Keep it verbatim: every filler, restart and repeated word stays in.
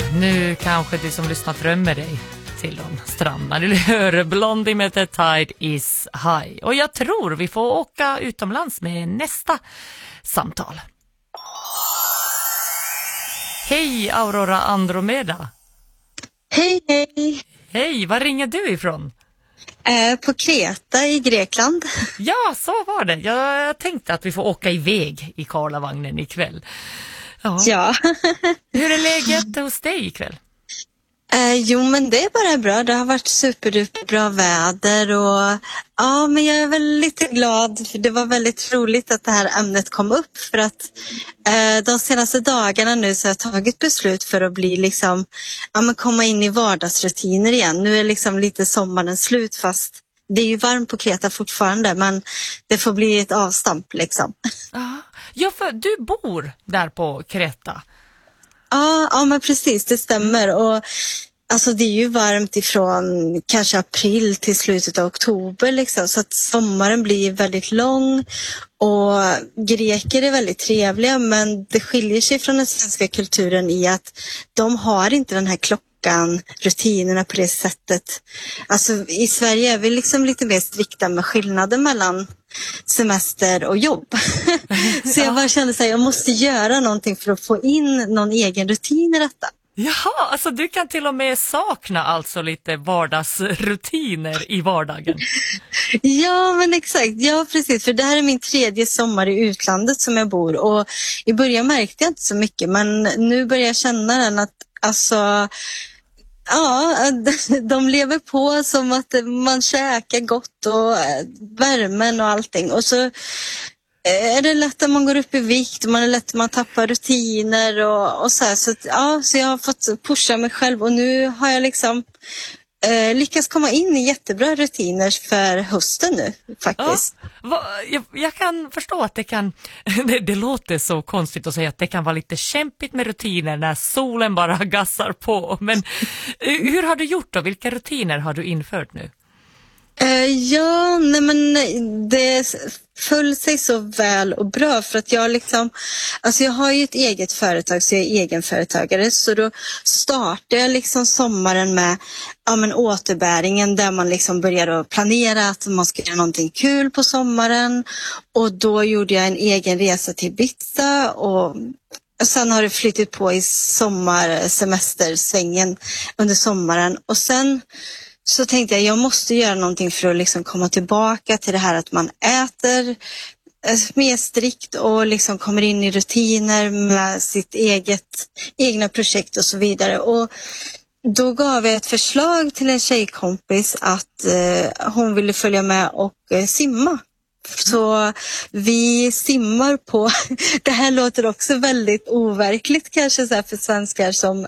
nu kanske du som lyssnar drömmer dig till de strandar. Du hör Blondie med The Tide is High. Och jag tror vi får åka utomlands med nästa samtal. Hej Aurora Andromeda. Hej, hej. Hej, var ringer du ifrån? Eh, på Kreta i Grekland. Ja, så var det. Jag, jag tänkte att vi får åka iväg i Karlavagnen ikväll. Ja. Ja. Hur är läget hos dig ikväll? Eh, jo, men det är bara bra. Det har varit superduper bra väder och ja, men jag är väl lite glad för det var väldigt roligt att det här ämnet kom upp för att eh, de senaste dagarna nu så har jag tagit beslut för att bli liksom, ja men komma in i vardagsrutiner igen. Nu är liksom lite sommaren slut fast det är ju varmt på Kreta fortfarande men det får bli ett avstamp liksom. Ja, för du bor där på Kreta. Ja, ja, men precis, det stämmer. Och alltså det är ju varmt ifrån kanske april till slutet av oktober liksom, så att sommaren blir väldigt lång och greker är väldigt trevliga men det skiljer sig från den svenska kulturen i att de har inte den här klockan, rutinerna på det sättet. Alltså i Sverige är vi liksom lite mer strikta med skillnaden mellan semester och jobb. Så jag bara kände så här, jag måste göra någonting för att få in någon egen rutin i detta. Jaha, alltså du kan till och med sakna alltså lite vardagsrutiner i vardagen. Ja, men exakt. Ja, precis. För det här är min tredje sommar i utlandet som jag bor. Och i början märkte jag inte så mycket. Men nu börjar jag känna den att alltså... Ja, de lever på som att man käkar gott och värmen och allting. Och så är det lätt att man går upp i vikt, man är lätt att man tappar rutiner och, och så här. Så, ja, så jag har fått pusha mig själv och nu har jag liksom eh, lyckats komma in i jättebra rutiner för hösten nu faktiskt. Ja, va, jag, jag kan förstå att det kan, det, det låter så konstigt att säga att det kan vara lite kämpigt med rutiner när solen bara gassar på. Men hur har du gjort då? Vilka rutiner har du infört nu? Uh, ja, nej men det föll sig så väl och bra för att jag liksom, alltså jag har ju ett eget företag så jag är egenföretagare så då startar jag liksom sommaren med ja, men återbäringen där man liksom börjar att planera att man ska göra någonting kul på sommaren och då gjorde jag en egen resa till Ibiza och sen har det flyttat på i sommarsemestersvängen under sommaren och sen så tänkte jag jag måste göra någonting för att liksom komma tillbaka till det här att man äter mer strikt och liksom kommer in i rutiner med sitt eget egna projekt och så vidare. Och då gav jag ett förslag till en tjejkompis att eh, hon ville följa med och eh, simma. Så vi simmar på, det här låter också väldigt overkligt kanske så här för svenskar som